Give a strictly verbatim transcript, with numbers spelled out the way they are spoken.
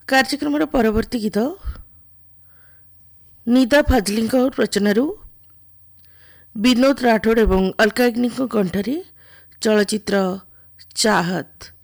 କାର୍ଯ୍ୟକ୍ରମର ପରବର୍ତ୍ତୀ ଗୀତ ନିଦା ଫାଜଲିଙ୍କ ରଚନାରୁ ବିନୋଦ ରାଠୋଡ ଏବଂ ଅଲକା ଅଗ୍ନିଙ୍କ କଣ୍ଠରେ ଚଳଚ୍ଚିତ୍ର ଚାହତ।